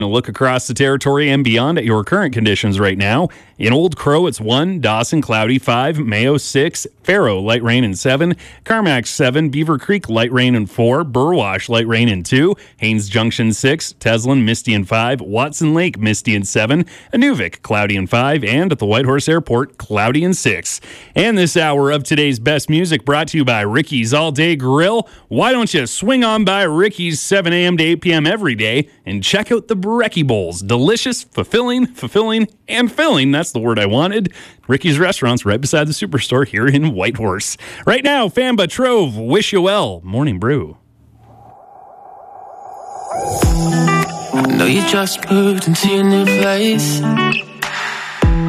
A look across the territory and beyond at your current conditions right now. In Old Crow, it's 1, Dawson, cloudy 5, Mayo 6, Faro, light rain and 7, Carmack 7, Beaver Creek, light rain and 4, Burwash, light rain and 2, Haines Junction 6, Teslin, misty and 5, Watson Lake, misty and 7, Inuvik, cloudy and 5, and at the Whitehorse Airport, cloudy and 6. And this hour of today's best music brought to you by Ricky's All Day Grill. Why don't you swing on by Ricky's 7 a.m. to 8 p.m. every day and check out the Brekkie Bowls. Delicious, fulfilling, and filling. That's the word I wanted. Ricky's Restaurants right beside the Superstore here in Whitehorse. Right now, Famba Trove, Wish You Well, Morning Brew. I know you just moved into your new place.